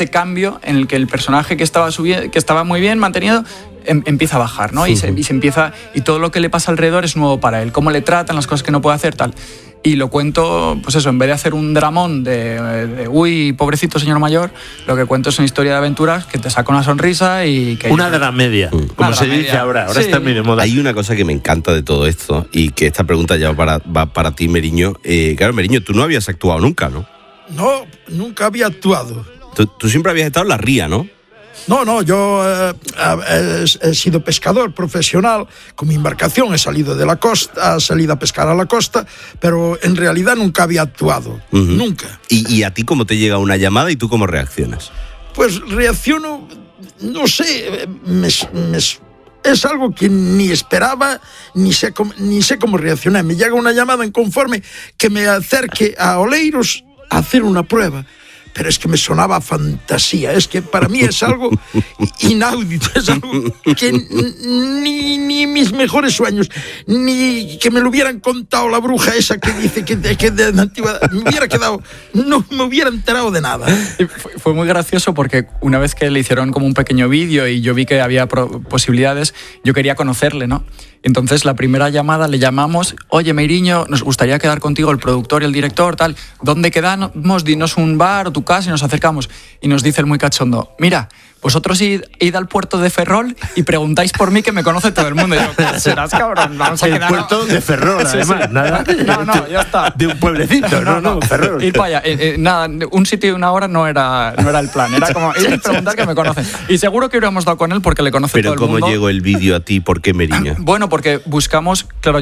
este cambio en el que el personaje que estaba muy bien mantenido empieza a bajar, ¿no? Y se empieza, y todo lo que le pasa alrededor es nuevo para él, cómo le tratan, las cosas que no puede hacer, tal. Y lo cuento, pues eso, en vez de hacer un dramón de uy, pobrecito señor mayor, lo que cuento es una historia de aventuras que te saca una sonrisa y que... Una dramedia, como se dice ahora sí. Está muy de moda. Hay una cosa que me encanta de todo esto, y que esta pregunta ya va para ti, Meriño. Claro, Meriño, tú no habías actuado nunca, ¿no? No, nunca había actuado. Tú siempre habías estado en la ría, ¿no? No, yo he sido pescador profesional, con mi embarcación he salido de la costa, he salido a pescar a la costa, pero en realidad nunca había actuado, nunca. ¿Y a ti cómo te llega una llamada y tú cómo reaccionas? Pues reacciono, no sé, es algo que ni esperaba, ni sé cómo reaccionar. Me llega una llamada inconforme que me acerque a Oleiros a hacer una prueba. Pero es que me sonaba fantasía, es que para mí es algo inaudito, es algo que ni mis mejores sueños, ni que me lo hubieran contado la bruja esa que dice que de antigüedad, me hubiera quedado, no me hubiera enterado de nada. Fue muy gracioso porque una vez que le hicieron como un pequeño vídeo y yo vi que había posibilidades, yo quería conocerle, ¿no? Entonces la primera llamada le llamamos, oye Meiriño, nos gustaría quedar contigo, el productor y el director, tal, ¿dónde quedamos? Dinos un bar o tu casa, y nos acercamos. Y nos dice el muy cachondo, mira, vosotros id al puerto de Ferrol y preguntáis por mí, que me conoce todo el mundo. Y yo, serás cabrón, vamos a quedar... El puerto de Ferrol, además, sí. Nada. No, ya está. De un pueblecito, no, Ferrol. Ir para allá, nada, un sitio y una hora no era el plan, era como ir a preguntar que me conocen. Y seguro que hubiéramos dado con él porque le conoce todo el mundo. Pero ¿cómo llegó el vídeo a ti? ¿Por qué Meriño? Bueno, porque buscamos, claro,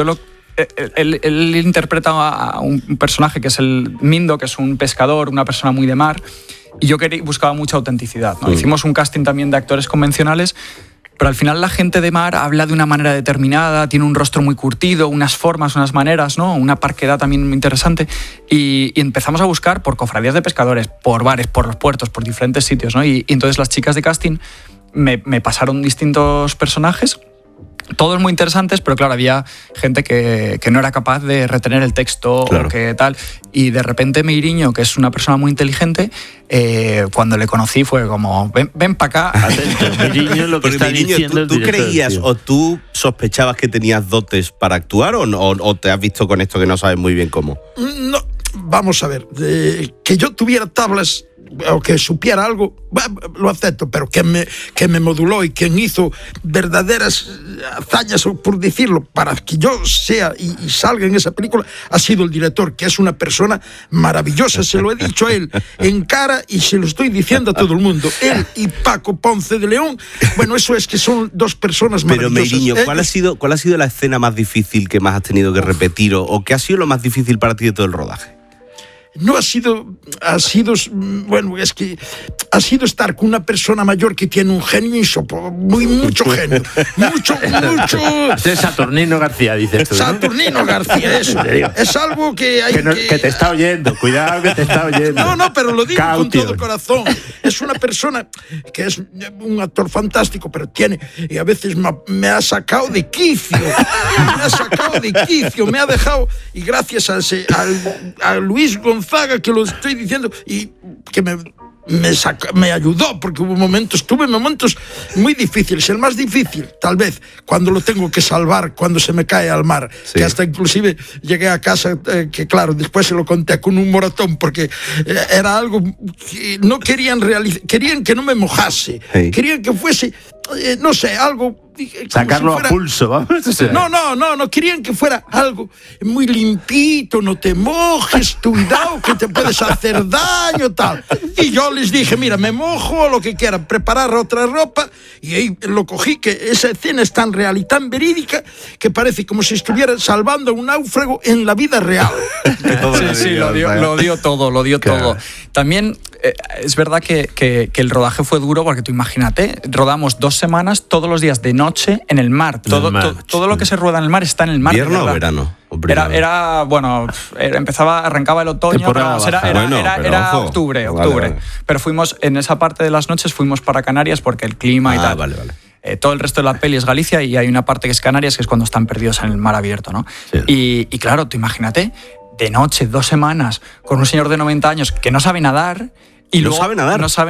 él interpreta a un personaje que es el Mindo, que es un pescador, una persona muy de mar, y yo buscaba mucha autenticidad, ¿no? Hicimos un casting también de actores convencionales, pero al final la gente de mar habla de una manera determinada, tiene un rostro muy curtido, unas formas, unas maneras, ¿no? Una parquedad también muy interesante, y empezamos a buscar por cofradías de pescadores, por bares, por los puertos, por diferentes sitios, ¿no? Y entonces las chicas de casting me pasaron distintos personajes, todos muy interesantes, pero claro, había gente que no era capaz de retener el texto, claro, o que tal, y de repente Meiriño, que es una persona muy inteligente, cuando le conocí fue como, ven para acá. Atento, Meiriño, lo que está diciendo ¿tú creías o tú sospechabas que tenías dotes para actuar o te has visto con esto que no sabes muy bien cómo? No, vamos a ver, que yo tuviera tablas o que supiera algo, lo acepto, pero que me moduló y quien hizo verdaderas hazañas, por decirlo, para que yo sea y salga en esa película, ha sido el director, que es una persona maravillosa. Se lo he dicho a él en cara y se lo estoy diciendo a todo el mundo. Él y Paco Ponce de León, bueno, eso es que son dos personas maravillosas. Pero Meiriño, ¿cuál ha sido la escena más difícil que más has tenido que repetir o qué ha sido lo más difícil para ti de todo el rodaje? No ha sido, bueno, es que ha sido estar con una persona mayor que tiene un genio mucho genio, mucho. Este es Saturnino García, dices tú, ¿no? Saturnino García, eso. Es algo que hay que te está oyendo, cuidado que te está oyendo. No, pero lo digo con todo el corazón. Es una persona que es un actor fantástico, pero y a veces me ha sacado de quicio, me ha dejado, y gracias a Luis González, que lo estoy diciendo, y que me ayudó, porque tuve momentos muy difíciles. El más difícil, tal vez, cuando lo tengo que salvar, cuando se me cae al mar, sí, que hasta inclusive llegué a casa, que claro, después se lo conté con un moratón, porque era algo que no querían realizar, querían que no me mojase, sí, querían que fuese, no sé, algo... Sacarlo si fuera, a pulso, vamos. No, querían que fuera algo muy limpito, no te mojes, cuidado, que te puedes hacer daño, tal. Y yo les dije, mira, me mojo, lo que quieran, preparar otra ropa, y ahí lo cogí, que esa escena es tan real y tan verídica que parece como si estuviera salvando a un náufrago en la vida real. Sí, lo dio todo. También es verdad que el rodaje fue duro, porque tú imagínate, rodamos 2 semanas todos los días de noche en el mar. Todo lo que se rueda en el mar está en el mar. ¿Invierno o verano? Arrancaba el otoño, era octubre. Vale. Pero fuimos, en esa parte de las noches fuimos para Canarias porque el clima y tal. Vale. Todo el resto de la peli es Galicia y hay una parte que es Canarias, que es cuando están perdidos en el mar abierto, ¿no? Sí. Y claro, tú imagínate, de noche, 2 semanas, con un señor de 90 años que no sabe nadar. Y ¿No sabe nadar? No sabe